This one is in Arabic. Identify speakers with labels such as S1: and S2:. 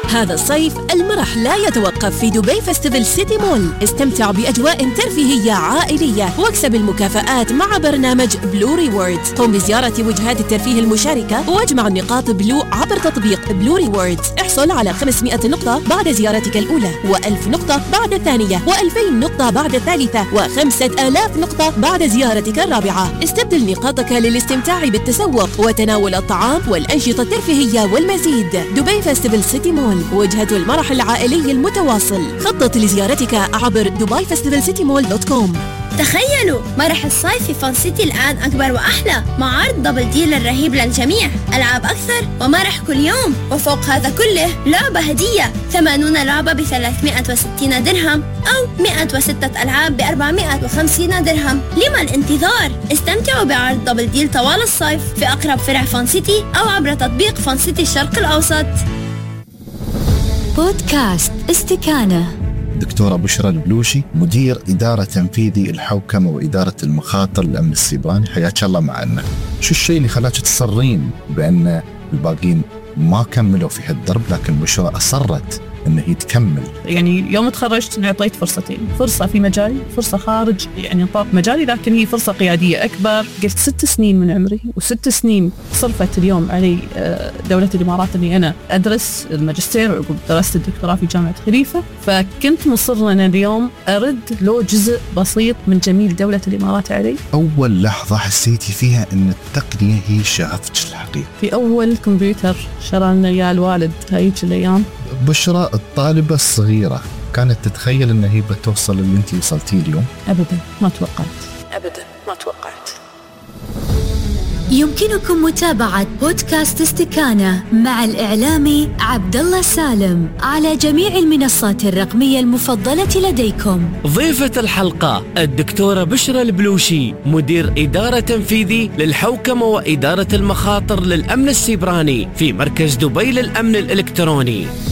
S1: هذا الصيف المرح لا يتوقف في دبي فيستيفال سيتي مول. استمتع بأجواء ترفيهية عائلية واكسب المكافآت مع برنامج بلو ريورد. قم بزيارة وجهات الترفيه المشاركة واجمع النقاط بلو عبر تطبيق بلو ريورد. احصل على 500 نقطة بعد زيارتك الأولى، و1000 نقطة بعد الثانية، و2000 نقطة بعد الثالثة، و5000 نقطة بعد زيارتك الرابعة. استبدل نقاطك للاستمتاع بالتسوق وتناول الطعام والأنشطة الترفيهية والمزيد. دبي فيستيفال سيتي مول، وجهة المرح العائلي المتواصل. خطط لزيارتك عبر dubaifestivalcitymall.com.
S2: تخيلوا مرح الصيف في فان سيتي الآن أكبر وأحلى، مع عرض دبل ديل الرهيب للجميع، ألعاب أكثر ومرح كل يوم. وفوق هذا كله لعبة هدية، 80 لعبة ب360 درهم أو 106 ألعاب ب450 درهم. لما الانتظار؟ استمتعوا بعرض دبل ديل طوال الصيف في أقرب فرع فان سيتي أو عبر تطبيق فان سيتي الشرق الأوسط.
S3: بودكاست استكانة.
S4: دكتورة بشرى البلوشي، مدير إدارة تنفيذي الحوكمة وإدارة المخاطر الأمن السيبراني، حياك الله معنا. شو الشيء اللي خلاك تصرين بأن الباقين ما كملوا في هالدرب لكن بشرى أصرت أنه تكمل؟
S5: يعني يوم تخرجت أعطيت فرصتين، فرصة في مجالي، فرصة خارج يعني نطاق مجالي، لكن هي فرصة قيادية أكبر. قلت 6 سنين من عمري و6 سنين صرفت اليوم علي دولة الإمارات أني أنا أدرس الماجستير وعقب درست الدكتوراه في جامعة خليفة. فكنت مصر أن اليوم أرد له جزء بسيط من جميل دولة الإمارات علي.
S4: أول لحظة حسيتي فيها أن التقنية هي شغفتك الحقيقي؟
S5: في أول كمبيوتر شرى لنا إياه الوالد هايج الأيام.
S4: بشرى الطالبة الصغيرة كانت تتخيل أن هي بتوصل اللي أنت وصلتيه اليوم؟
S5: أبدا ما توقعت، أبدا ما توقعت.
S3: يمكنكم متابعة بودكاست استكانة مع الإعلامي عبد الله سالم على جميع المنصات الرقمية المفضلة لديكم.
S6: ضيفة الحلقة الدكتورة بشرى البلوشي، مدير إدارة تنفيذي للحوكمة وإدارة المخاطر للأمن السيبراني في مركز دبي للأمن الإلكتروني.